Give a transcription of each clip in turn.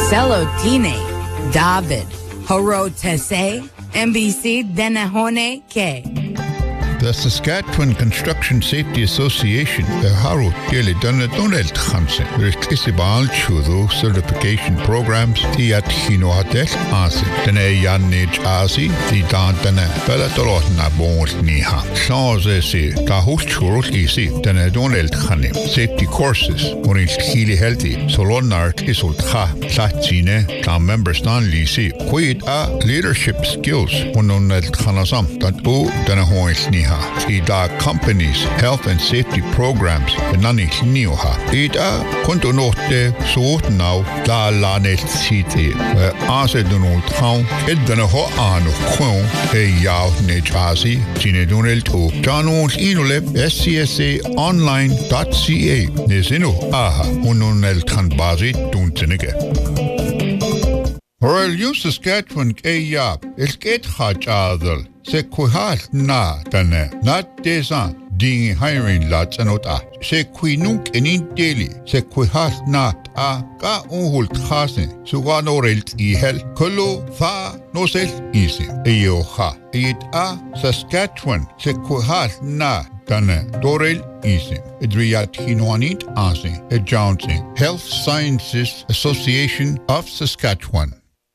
Celotine, David, Horotese, NBC Denahone K. The Saskatchewan Construction Safety Association, the Haro Daily Donald Hansen, Ristisibal Chudo certification programs, Tiat Hino Hatel Asi, Dene Yanage Asi, the Dantana, Bellatorotna Bons Niha, Shawzesi, Tahus Churut Isi, Dene Donald Hanim, safety courses, Unil Hili Healthy, Solonart Isult Ha, Tlatine, Tam members non Lisi, Quid a leadership skills, Unonel Hanasam, that O Denahois Niha. Ida companies health and safety programs benani nioha ida konto note so now la lanet city ase donald town edana ho anu kon e yaw ne chasi tine donald to janos inole scsaonline.ca nesino aha unonel kan bazi duntenige Royal U Saskatchewan Kaya Esket Hachadal Sequihal na tane not desan ding hiring lots anota Sequinunk in daily Sequihal not a ka unhul hasen Suganorelt ihel Kolo fa no sel easy Eyoha it a Saskatchewan Sequihal na Tane Dorel Easy Edriat Hinoanit Asi a Johnson Health Sciences Association of Saskatchewan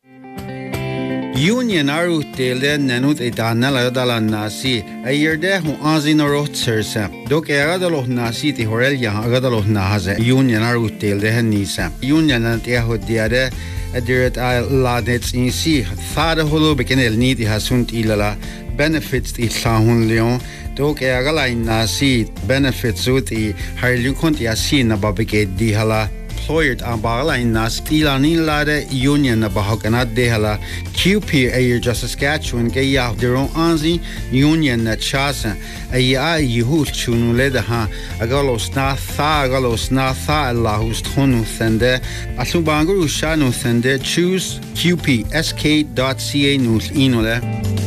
Union Arutele Nanut Etanela Dala Nasi, a year there who Azina wrote Sersa. Doc Agadalo Nasi, the Horelia Agadalo Nahaza, Union Arutel de Hanisa, Union and Yaho Diade, a dirt ladets in sea, Father Holo Becanel Niti Hasunt Ilala, benefits the Sahun Leon, Doc Agala Nasi, benefits with the Harluconti Asina Babike Dihala. Employed Ambala in Nastilani Lade Union Bahokanat Dehala QP a year just Saskatchewan Gaya their own Anzi Union that Chasa a ya Yuhut Chunuledaha Agalos Natha Galos Natha Allahus Tonu Thende Asubangu Shanu Thende choose QPSK.ca Nus Inole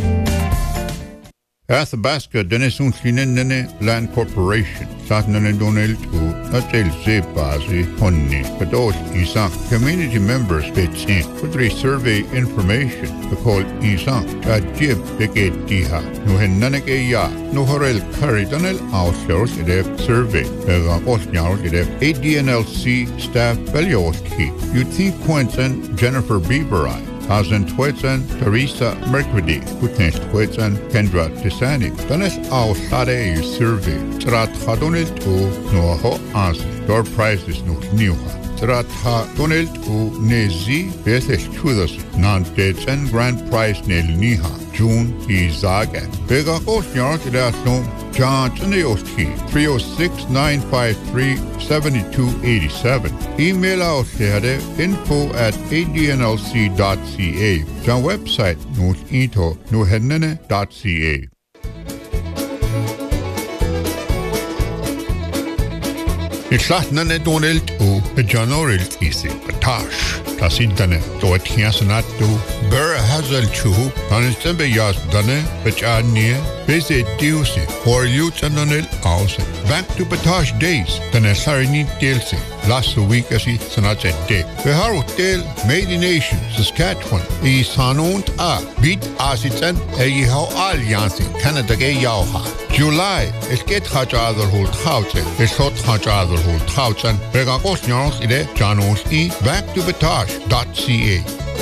Athabasca Denisun Chinene Land Corporation, Satnan Donald to Atel Zepazi, Honni, Pados Isan, community members states in, put survey information, to call Isan, Jib Deke Diha, no Henaneke Ya, no Horel Curry Donald Outshores Edef survey, Osnyar Edef, ADNLC staff Belioski, Uti Quentin, Jennifer Bieberai. Hazen Twetsen, Teresa Mercredi, Putnes Twetsen, Kendra Tisani, Danes Ao Sade survey, Trat Hadonil to Noaho Ansi, door prizes no Niuha, Trat Hadonil to Nezi, Beses Chudas, non Tetsen, grand prize Nel Niha, June Izaga, Vega Osnyar Tidason, John Chaneoski, 306-953-7287. Email out here info@adnlc.ca. John website nohennene.ca. Itlahna Donald o Janoril Isi, Batash. Tasintane, Doet Hiasanatu, Bera Hazel Chu, Anistembe Yas Dane, Bachania, Bese Diusi, or Lutanonel Ausen. Back to Batash days, Dane Sarini Delsi, last week as he Sanache Day. The Harotel, Made in Nation, Saskatchewan, E Sanunt A, Beat Asitan, E How Alliance, Canada Gay Yauha. July, es geht Hajadar Holt Hausen, es hot Hajadar Holt Hausen, Begakos Nyans Ide, Janos E, back to Batash.ca.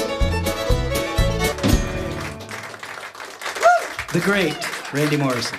The great Randy Morrison.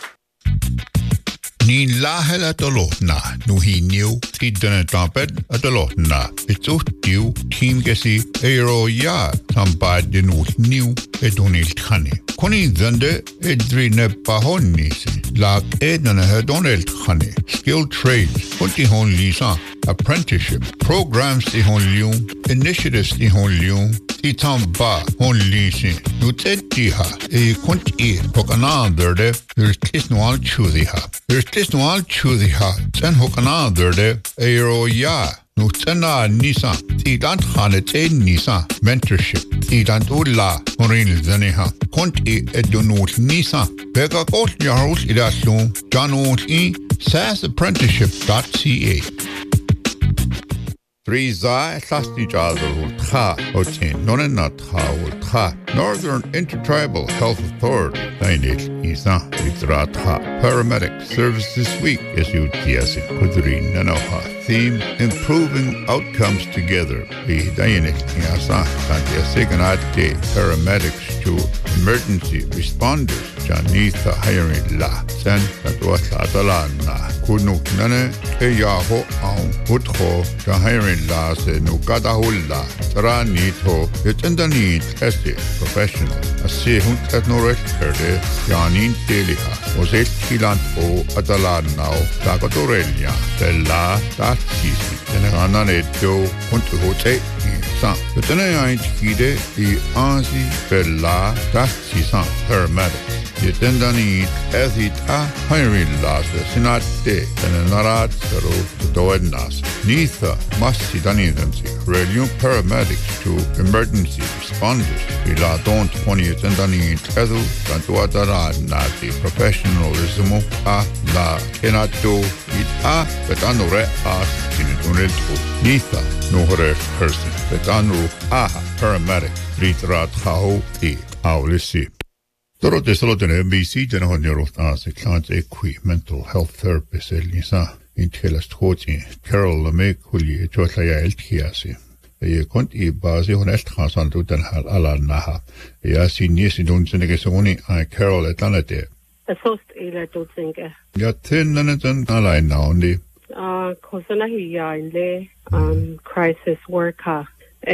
Nin lahel atolotna, nu hi new, tidene tamped atolotna. It's tiu, team gesi, eiro ya, tampad de nu new, edonil tani. Koni zende, edrine pahonisi, lak edana hedonel tani. Skilled trades, konti hon lisa, apprenticeship, programs di hon lium, initiatives di hon lium, Itamba hon lisi, nu tetiha, konti hokananderde, there's no al chudiha. There's no al chudiha, ten hokananderde, eiro ya. Nu tsena nisa, tidant hanet nisa, mentorship, tidant ulla, morin zaneha, konti edonut nisa, bega kost yarus idaslum, janot sassapprenticeship.ca. Three Zai Sasti Jazal Tha Otin Nonena Tha Tha Northern Intertribal Health Authority Dainit Isa Itratha Paramedic Service this week is UTS Kudri Nanoha theme Improving Outcomes Together the Dainit Yasa Santia Siganate Paramedics to Emergency Responders Janitha Hiring La Sen Atwatla Dalana Kunuk Nane Eyaho Aun Utho Jahiring La Se Nukadahulla Taranito Yetendani Testi Professional Asi Hunt at North Erde Janin Deliha was it Kilant O Atalanao Tagatorelia Bella Tatisi Tenerana Joe Huntuhote San Teneain Kide the Anzi Bella Tatisi Paramedics Yetendani Ethita Hiring Las Sinate Tenenarat Sero Doednas Nitha Masti Danidansi Radio Paramedics to Emergency Responders Ila Don't 20th Tendani Tedu Tantuatara Nati Professionalism A La Kenato It A Betanure As Tinitunelto Nitha Nohore Person Betanu Aha Paramedic Ritrat Hao E Aulisi Dorote Soloten MBC General Client Equi Mental Health Therapist Elisa Intelas Toti Carol Lamek Huli Jotlaya Eltiasi Konti Bazi Honest Hasan Dutan Hal Ala Naha Yasi Nisi Dun Senegasoni Carol Etanate The first ila Dutsinga Yatin Nanatan Alai Naundi Kosana Hiya crisis worker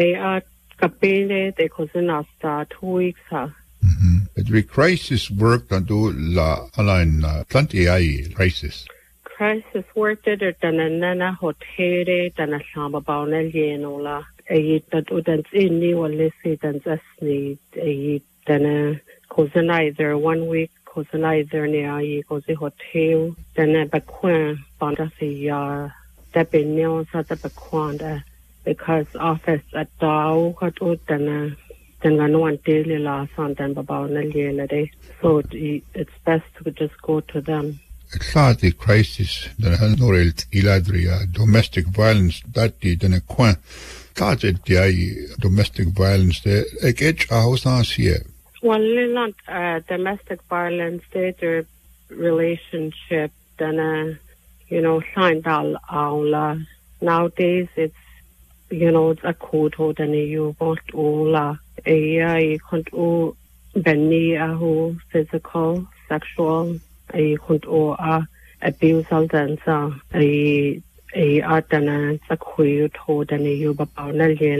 Kapele de Kosana sta 2 weeks The crisis work do la align plenty crisis. Crisis work did nana hotel dana samba baunel yenola that udans inni walisi dan zasni dana kozana either 1 week kozana either near kozi hotel dana bakwan banda ya depending sa the bakwanda because office at dao kat udana then no one daily la sandan babaunel so it's best to just go to them. It's not the crisis that has no real iladria domestic violence that did in a coin. That's it, domestic violence there. Like each house here. Well, not domestic violence, their relationship, then signed all nowadays it's it's a code than you want all you can't benny who physical, sexual, you can't abuse all dance a adana a queer told and you about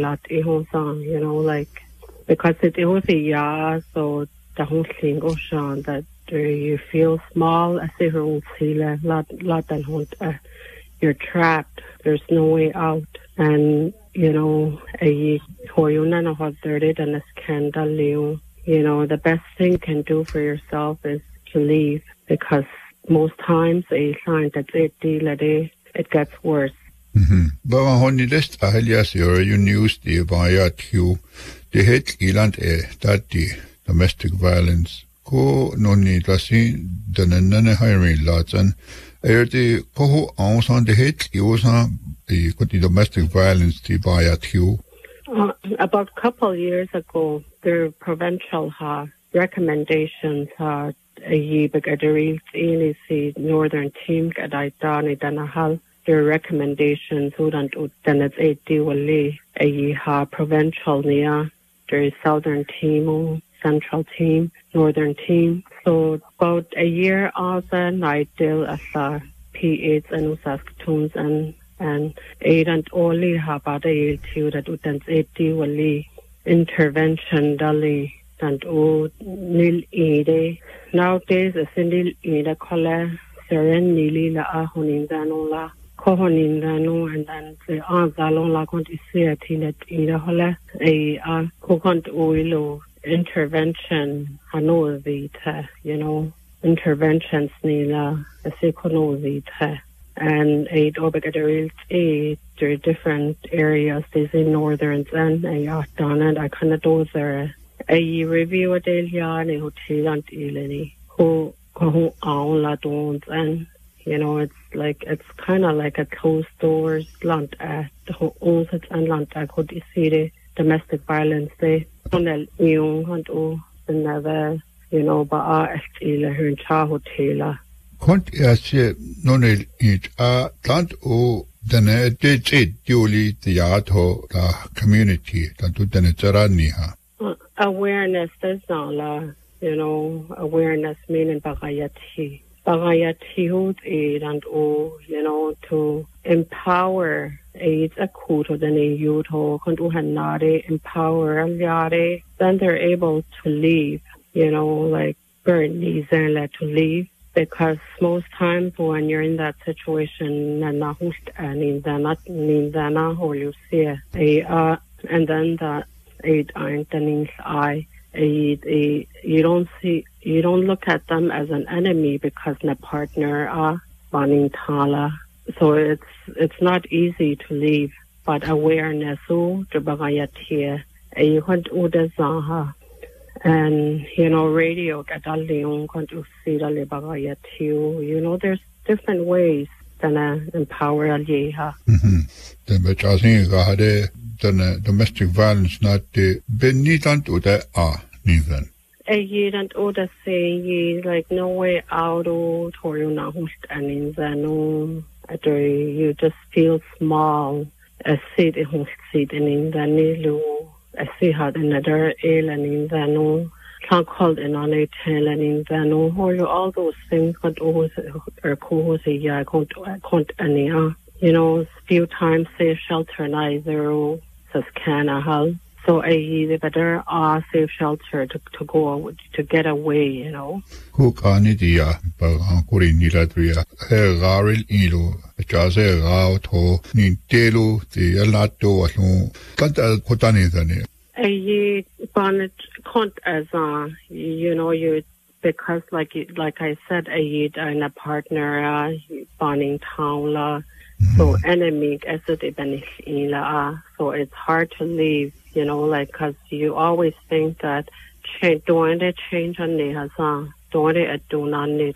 like because it was a year so the whole thing goes on that you feel small as if lot and you're trapped, there's no way out and a hoyuna no dirty and a scandal the best thing you can do for yourself is to leave because most times a sign that it gets worse. But on the list ahelias you news the via Q the head iland that the domestic violence ko noni lasi danana hiring lots and the koho on the head the domestic violence the via Q about a couple years ago their provincial recommendations the northern team their recommendations then it's a provincial there is southern team central team northern team so about a year after I deal as P8 and Saskatoons and aid and only about a two that utans 80 wali intervention dali and nil ede nowadays a single ede color seren nili la ahonindanola kohonindano and then the azalon la konti seatinet ede hola a kokont oilo intervention hanovita interventions nila a sekonovita and aid obligatorial aid to different areas there's in northern and a done and I kind of those are a review a daily hotel and ilani who la dons and You know, it's kind of like a closed doors land owns it and land could you see the domestic violence they on the young and never you know ba estila her hotel Kont yasse nonel it tant o dana det dioli tiato la community tanto dana tarani ha awareness there's not la you know awareness meaning bagayati hut and you know to empower it's a kuto than a youth kondu hanare empower aliare then they're able to leave you know like burn these and let to leave because most times when you're in that situation and then that aid aren't eye you don't look at them as an enemy because their partner running tala so it's not easy to leave but awareness and you know radio you know there's different ways than empower the domestic violence not the benitant or the even you don't order say like no way out or you know and in the no you just feel small a seat in the nilu I see how another alien in the no can't call in on a tail and in the no all those things can't always or cause a yeah can't any you know few times safe shelter neither Suscana Hall so the better safe shelter to go to get away you know who can it garil ilo Jase out ho Nintelo the Alato Kotani a bonnet count as you know you because like I said in a partner burning town so enemy as so it's hard to leave you know like cuz you always think that doing the change on the doing it do not need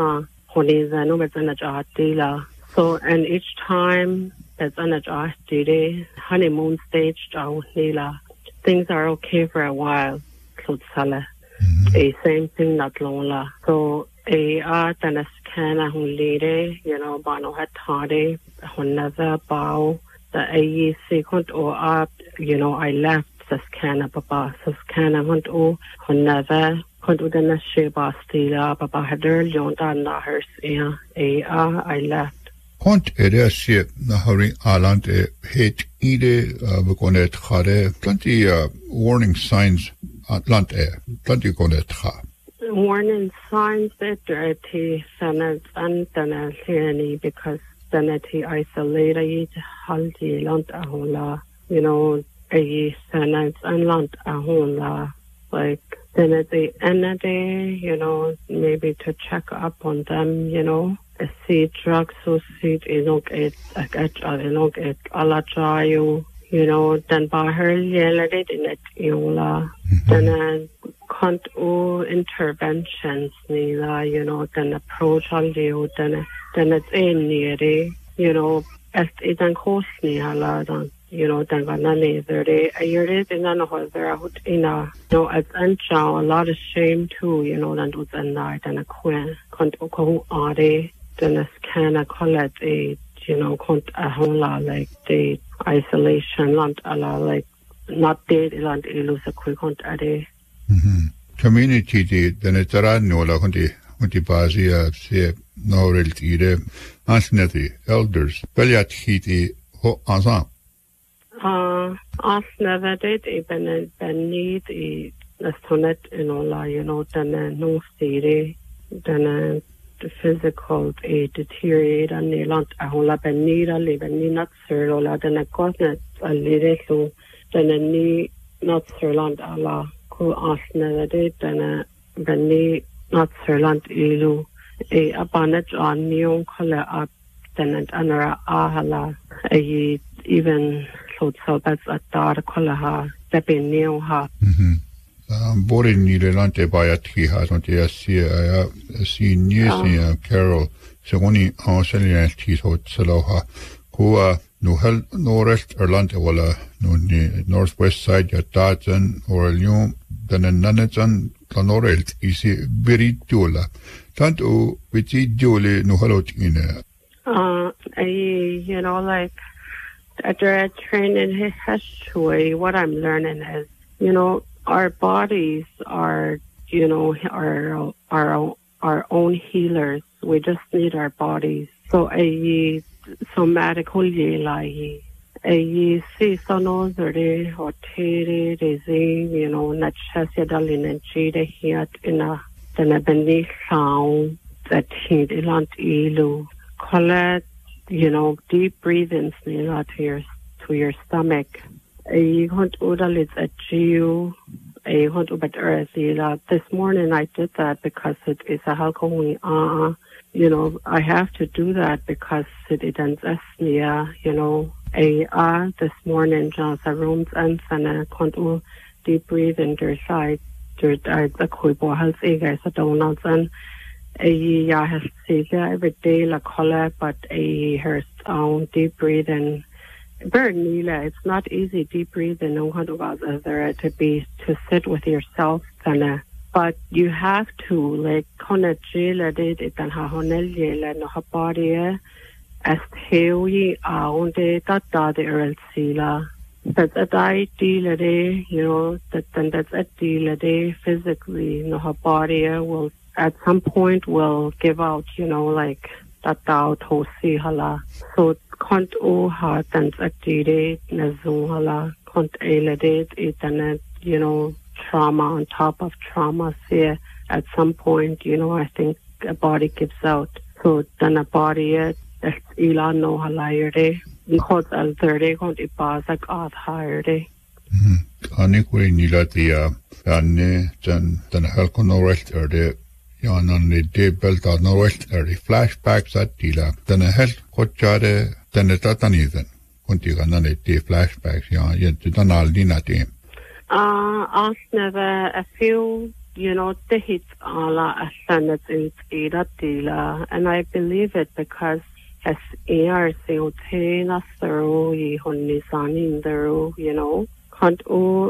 so and each time that's on a honeymoon stage things are okay for a while so a same thing not long so tanas kana hulire you know bano hatade honnaza bao the second or up you know I left Saskana papa Saskana hunt o honnaza kontu dana sheba stila papa hader yonda na hers I left Kont ship Nahari Island hit ide begonnen khare plenty warning signs at land plenty gonet kha warning signs that dirty sanad and tanalini because sanati isolated haldi land ahola you know a sanad and land ahola like then at the end of the day you know maybe to check up on them you know see drugs so see it alachayo you know then by her yelladed in it yola then can't interventions you know then approach all you then it's in near you know as it and cost you know then either day a year is in another no it's a lot of shame too you know then was a night and a queen can't are they then it's kind of call it you know can't a whole lot like the isolation land a lot like not dead land ilus a quick can't are community then it's a no la conti basia se no reltire asneti elders beliat hiti ho ansa as never did even need the sonnet in all you know then no city then the physical deteriorate and the land a whole lot need a live and not sir all then a cosnet a little so then a need not sir land Allah who asked never did then a not sir land ilu a abundant on new color up then and another ahala even so that's a dark color ha that be new ha borin nilelante bayat hi ha not si Carol Segoni Australian tis hot Saloha, Kua Nuhel Norest Erland wala no northwest side ya Tatsan or Lium than a Nanatan Canorelt isi Biri Dula. Tanto Viti Dule Nuhalot in you know, like after I train in history, what I'm learning is, you know, our bodies are, you know, our own healers. We just need our bodies. So somatic holy see sonos or de or tere you know, not chassidalin and cheetah here in a then a beneath sound that heat ilant ilu. Collect, you know, deep breathing to your stomach. You want to at you. You want to earth. This morning I did that because it is a alcohol. You know, I have to do that because it ends you know. This morning just a rooms and I want deep breathing their side. There's a quick health guys donuts and has every day la color, but her own deep breathing. It's not easy deep breathing. No one about there to sit with yourself, but you have to like connect it and how no body as heavy out the earl sila. That's a diet deal a day, you know, that's a deal a day physically. No her body will at some point will give out, you know, like that out hosi hala. So can't ha tans atide nazu hala can't elade it you know, trauma on top of trauma say at some point, you know, I think a body gives out. So then a body ila no hala yerde because al third can't ipas like out higher day. Anikuri nilatia anne then halkono rest erde on the day belt on the west erde flashbacks at Tila then a health coachade then a tatanithan Kuntigan day flashbacks yet to Donaldina team. Ask never a few, you know, the hits ala ascended in Tila, and I believe it because as air seotena through ye honisan in the you know, can't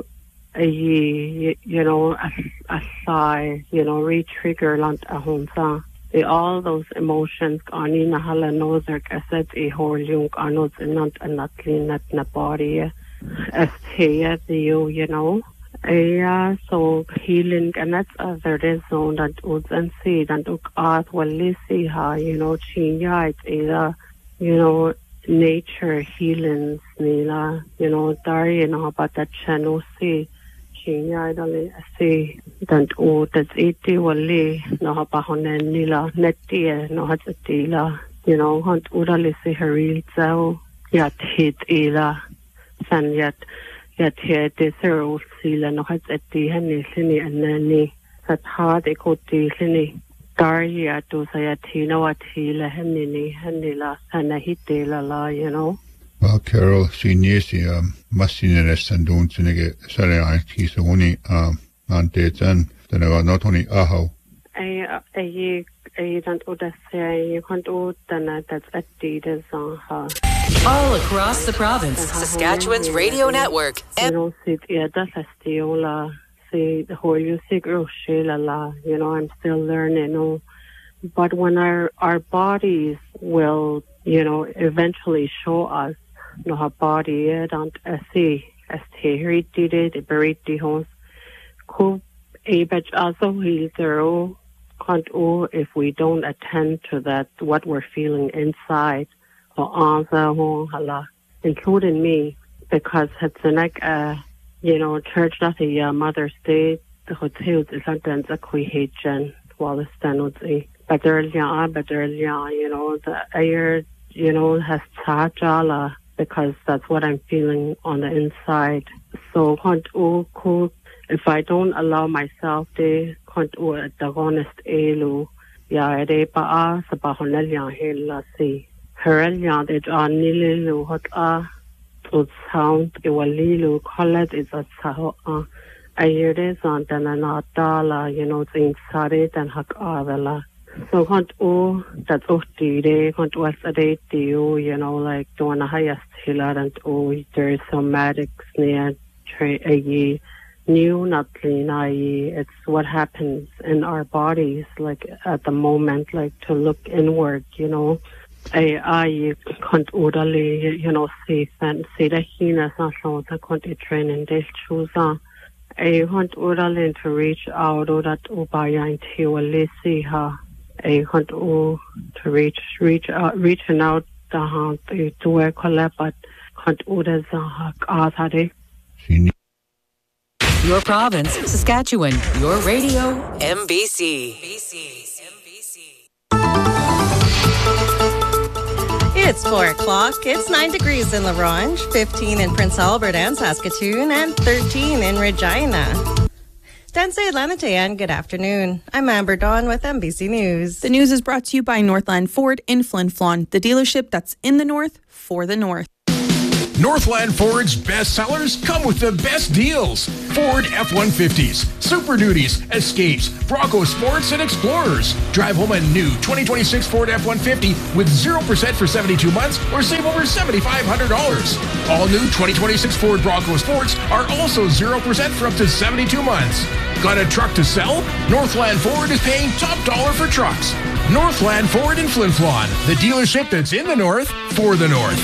you know, a sigh, you know, re-trigger lant a honsa. All those emotions ani na hala nozerk asset a whole young anods and not clean at na body as hey you know. So healing and that's other zone that would and see that look at well see how, you know, chinya it's either, you know, nature healings nila, you know, dari you know about that channel see chinya dali see that that's 80 wali no ba honen nila netti no hat tila, you know, hunt udali see heril zao yat hit ila san yat here the zero sila no hat ati hani sini anani sat ha de koti sini dari to sayati no atila hani la sana hitela la, you know. Well, Carol, sinisi massiness and don't sinige salary kis only antetan then not only aho. I don't say you can't that's a data on all across the province. Saskatchewan's radio network. You know, see, yeah, that's a steal. See, the whole you see, la. You know, I'm still learning. You know, but when our bodies will, you know, eventually show us, you know, our body don't see as the did it, buried the house. Could a batch also heal through. Can't if we don't attend to that, what we're feeling inside, including me, because it's like you know, church that the Mother's Day, the hotels is sometimes a quihet while the standards but earlier, you know, the air, you know, has tajala because that's what I'm feeling on the inside. So cool. If I don't allow myself to the honest elu, ya de pa sa bahonel ya hela si. Herel ya de nilu hot to sound iwalilu collet is a saho I hear this on the natala, you know, things sare and hak avela. So that's day, was a day like the one highest hiller and there's some medics near new not clean it's what happens in our bodies like at the moment, like to look inward, I can't orderly, safe and say that he is not sure that can't train in this shoes I want orderly to reach out or that Ubaya into see her. I want to reaching out the hand to work but can't order the Your province, Saskatchewan. Your radio, MBC. It's 4 o'clock. It's 9 degrees in La Ronge, 15 in Prince Albert and Saskatoon, and 13 in Regina. Danse Lanate and good afternoon. I'm Amber Dawn with MBC News. The news is brought to you by Northland Ford in Flin Flon, the dealership that's in the north for the north. Northland Ford's best sellers come with the best deals. Ford F-150s, Super Duties, Escapes, Bronco Sports, and Explorers. Drive home a new 2026 Ford F-150 with 0% for 72 months or save over $7,500. All new 2026 Ford Bronco Sports are also 0% for up to 72 months. Got a truck to sell? Northland Ford is paying top dollar for trucks. Northland Ford in Flin Flon, the dealership that's in the north for the north.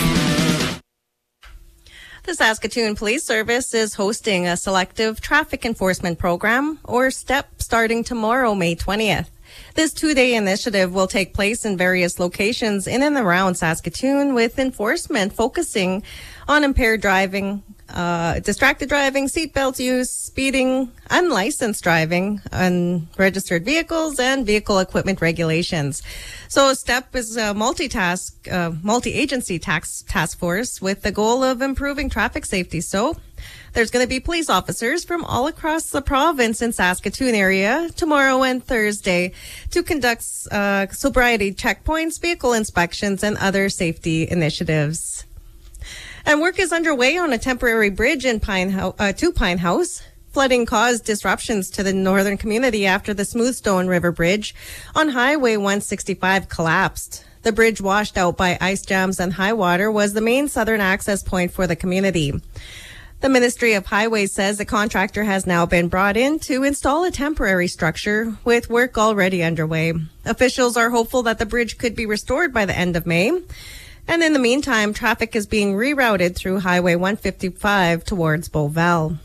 The Saskatoon Police Service is hosting a selective traffic enforcement program, or STEP, starting tomorrow, May 20th. This 2-day initiative will take place in various locations in and around Saskatoon, with enforcement focusing on impaired driving, distracted driving, seatbelt use, speeding, unlicensed driving, unregistered vehicles, and vehicle equipment regulations. So STEP is a multi-agency task force with the goal of improving traffic safety. So there's going to be police officers from all across the province in Saskatoon area tomorrow and Thursday to conduct sobriety checkpoints, vehicle inspections, and other safety initiatives. And work is underway on a temporary bridge in Pine House. Flooding caused disruptions to the northern community after the Smoothstone River Bridge on Highway 165 collapsed. The bridge, washed out by ice jams and high water, was the main southern access point for the community. The Ministry of Highways says the contractor has now been brought in to install a temporary structure, with work already underway. Officials are hopeful that the bridge could be restored by the end of May. And in the meantime, traffic is being rerouted through Highway 155 towards Beauval.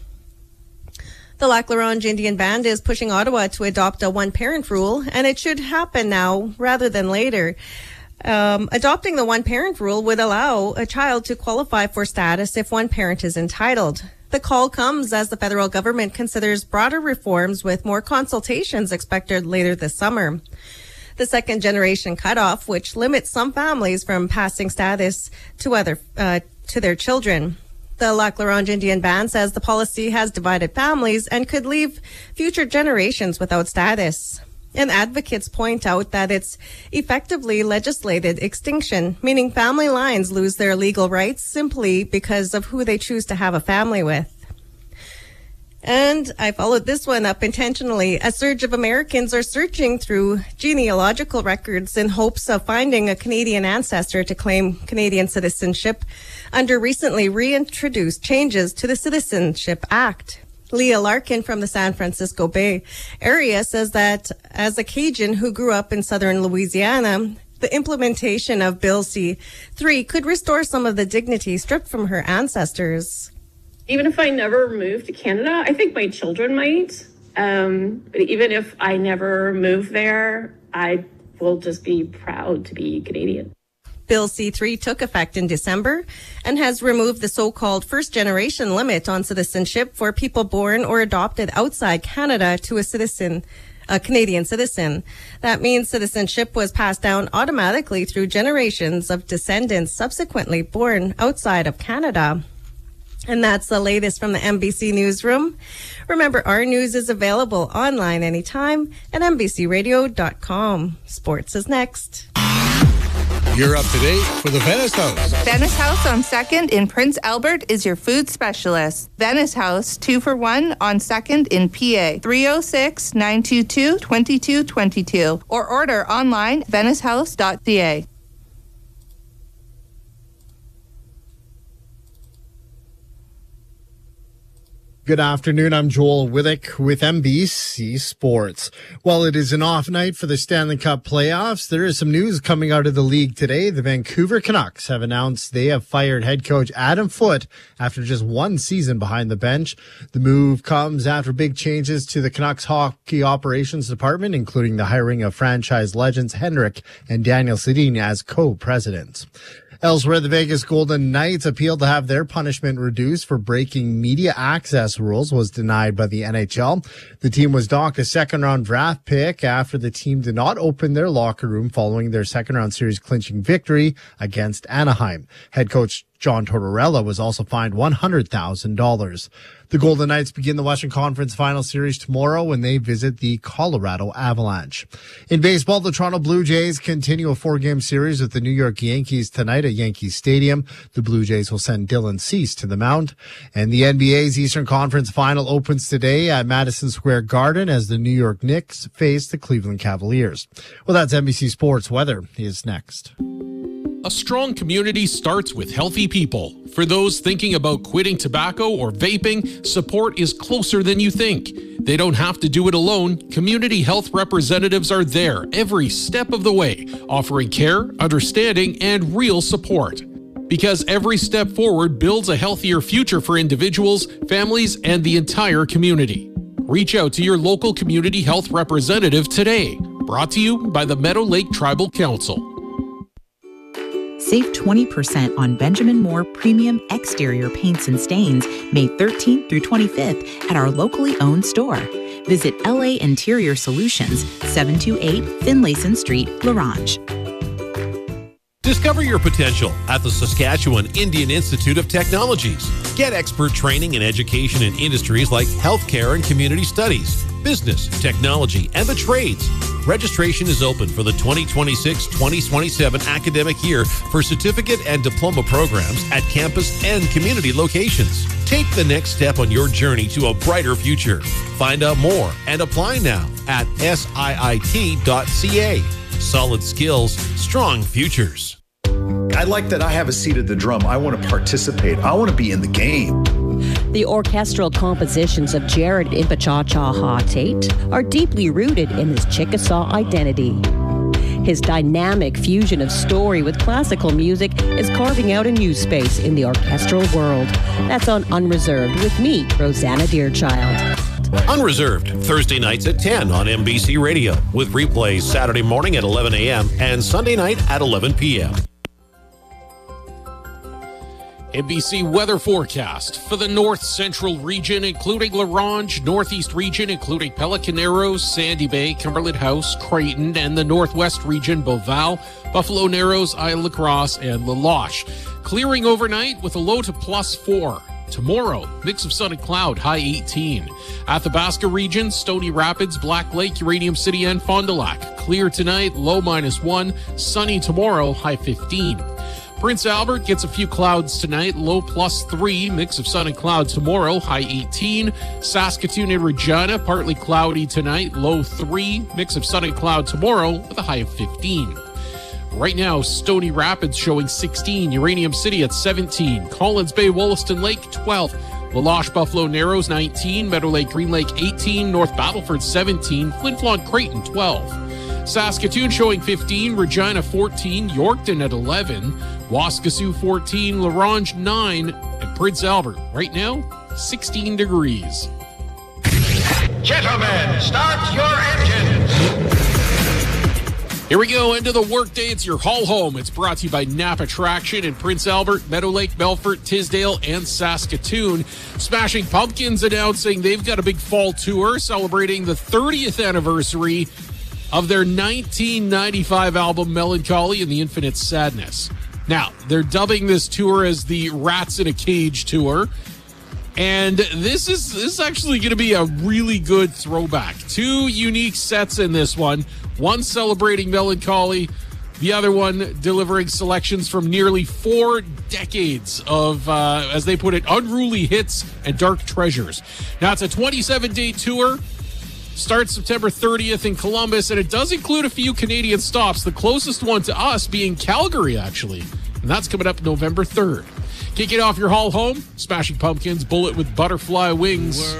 The Lac La Ronge Indian Band is pushing Ottawa to adopt a one-parent rule, and it should happen now rather than later. Adopting the one-parent rule would allow a child to qualify for status if one parent is entitled. The call comes as the federal government considers broader reforms, with more consultations expected later this summer. The second generation cutoff, which limits some families from passing status to their children. The Lac La Ronge Indian Band says the policy has divided families and could leave future generations without status. And advocates point out that it's effectively legislated extinction, meaning family lines lose their legal rights simply because of who they choose to have a family with. And I followed this one up intentionally. A surge of Americans are searching through genealogical records in hopes of finding a Canadian ancestor to claim Canadian citizenship under recently reintroduced changes to the Citizenship Act. Leah Larkin from the San Francisco Bay area says that as a Cajun who grew up in southern Louisiana, the implementation of Bill C-3 could restore some of the dignity stripped from her ancestors. Even if I never moved to Canada, I think my children might. But even if I never move there, I will just be proud to be Canadian. Bill C-3 took effect in December and has removed the so-called first-generation limit on citizenship for people born or adopted outside Canada to a Canadian citizen. That means citizenship was passed down automatically through generations of descendants subsequently born outside of Canada. And that's the latest from the MBC Newsroom. Remember, our news is available online anytime at mbcradio.com. Sports is next. You're up to date for the Venice House. Venice House on 2nd in Prince Albert is your food specialist. Venice House, 2 for $1 on 2nd in PA. 306-922-2222. Or order online, venicehouse.ca. Good afternoon. I'm Joel Withick with NBC Sports. While it is an off night for the Stanley Cup playoffs, there is some news coming out of the league today. The Vancouver Canucks have announced they have fired head coach Adam Foote after just one season behind the bench. The move comes after big changes to the Canucks hockey operations department, including the hiring of franchise legends Henrik and Daniel Sedin as co-presidents. Elsewhere, the Vegas Golden Knights appealed to have their punishment reduced for breaking media access rules was denied by the NHL. The team was docked a second-round draft pick after the team did not open their locker room following their second-round series clinching victory against Anaheim. Head coach John Tortorella was also fined $100,000. The Golden Knights begin the Western Conference Final Series tomorrow when they visit the Colorado Avalanche. In baseball, the Toronto Blue Jays continue a 4-game series with the New York Yankees tonight at Yankee Stadium. The Blue Jays will send Dylan Cease to the mound. And the NBA's Eastern Conference Final opens today at Madison Square Garden as the New York Knicks face the Cleveland Cavaliers. Well, that's NBC Sports. Weather is next. A strong community starts with healthy people. For those thinking about quitting tobacco or vaping, support is closer than you think. They don't have to do it alone. Community health representatives are there every step of the way, offering care, understanding, and real support. Because every step forward builds a healthier future for individuals, families, and the entire community. Reach out to your local community health representative today. Brought to you by the Meadow Lake Tribal Council. Save 20% on Benjamin Moore Premium Exterior Paints and Stains May 13th through 25th at our locally owned store. Visit LA Interior Solutions, 728 Finlayson Street, Larange. Discover your potential at the Saskatchewan Indian Institute of Technologies. Get expert training and education in industries like healthcare and community studies, business, technology, and the trades. Registration is open for the 2026-2027 academic year for certificate and diploma programs at campus and community locations. Take the next step on your journey to a brighter future. Find out more and apply now at siit.ca. Solid skills, strong futures. I like that I have a seat at the drum. I want to participate. I want to be in the game. The orchestral compositions of Jared Impachacha Tate are deeply rooted in his Chickasaw identity. His dynamic fusion of story with classical music is carving out a new space in the orchestral world. That's on Unreserved with me, Rosanna Deerchild. Unreserved, Thursday nights at 10 on NBC Radio, with replays Saturday morning at 11 a.m. and Sunday night at 11 p.m. NBC weather forecast for the north central region, including La Ronge, northeast region, including Pelican Narrows, Sandy Bay, Cumberland House, Creighton, and the northwest region, Beauval, Buffalo Narrows, Isle La Crosse, and La Loche. Clearing overnight with a low to +4. Tomorrow, mix of sun and cloud, high 18. Athabasca region, Stony Rapids, Black Lake, Uranium City, and Fond du Lac. Clear tonight, low -1. Sunny tomorrow, high 15. Prince Albert gets a few clouds tonight, low +3, mix of sun and cloud tomorrow, high 18. Saskatoon and Regina, partly cloudy tonight, low 3, mix of sun and cloud tomorrow with a high of 15. Right now, Stony Rapids showing 16, Uranium City at 17, Collins Bay, Wollaston Lake 12, La Loche, Buffalo Narrows 19, Meadow Lake, Green Lake 18, North Battleford 17, Flin Flon, Creighton 12. Saskatoon showing 15, Regina 14, Yorkton at 11, Waskesiu 14, La Ronge 9, and Prince Albert right now 16 degrees. Gentlemen, start your engines. Here we go, end of the workday. It's your haul home. It's brought to you by Napa Traction in Prince Albert, Meadow Lake, Belfort, Tisdale, and Saskatoon. Smashing Pumpkins announcing they've got a big fall tour celebrating the 30th anniversary of their 1995 album Melancholy and the Infinite Sadness. Now, they're dubbing this tour as the Rats in a Cage tour. And this is actually going to be a really good throwback. Two unique sets in this one. One celebrating Melancholy, The other one delivering selections from nearly 4 decades of, as they put it, unruly hits and dark treasures. Now, it's a 27-day tour. Starts September 30th in Columbus, and it does include a few Canadian stops, the closest one to us being Calgary, actually. And that's coming up November 3rd. Kicking off your haul home, Smashing Pumpkins, Bullet with Butterfly Wings.